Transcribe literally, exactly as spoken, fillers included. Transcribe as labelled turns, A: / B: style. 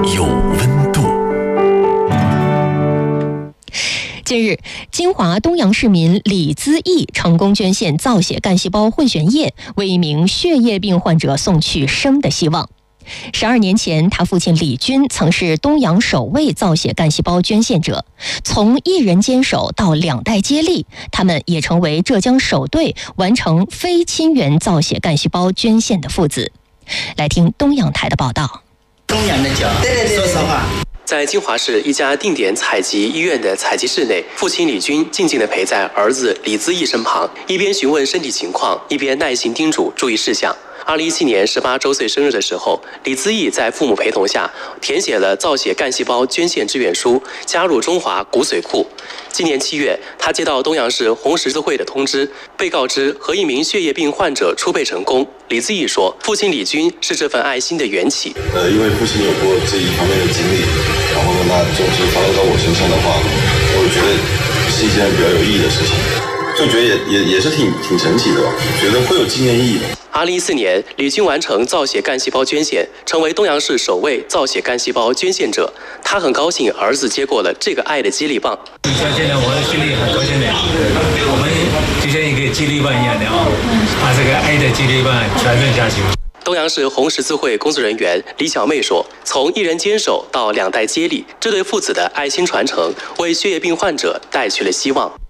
A: 有温度。
B: 近日，金华东阳市民李资义成功捐献造血干细胞混选液，为一名血液病患者送去生的希望。十二年前，他父亲李军曾是东阳首位造血干细胞捐献者，从一人坚守到两代接力，他们也成为浙江首对完成非亲缘造血干细胞捐献的父子。来听东阳台的报道。
C: 东阳的脚，对对对，说实话。
D: 在金华市一家定点采集医院的采集室内，父亲李军静静地陪在儿子李资义身旁，一边询问身体情况，一边耐心叮嘱注意事项。二零一七年十八周岁生日的时候，李资义在父母陪同下填写了造血干细胞捐献志愿书，加入中华骨髓库。今年七月，他接到东阳市红十字会的通知，被告知和一名血液病患者初配成功。李资义说，父亲李军是这份爱心的缘起。
E: 呃，因为父亲有过这一方面的经历，然后呢，那就是发生到我身上的话，我觉得是一件比较有意义的事情，就觉得也也也是挺挺神奇的吧，觉得会有纪念意义的。
D: 二零一四年，李军完成造血干细胞捐献，成为东阳市首位造血干细胞捐献者。他很高兴儿子接过了这个爱的激励棒。
F: 捐献了，我心里很高兴的。我们就像一个激励棒一样的啊，把这个爱的激励棒传承下去。
D: 东阳市红十字会工作人员李小妹说，从一人坚守到两代接力，这对父子的爱心传承为血液病患者带去了希望。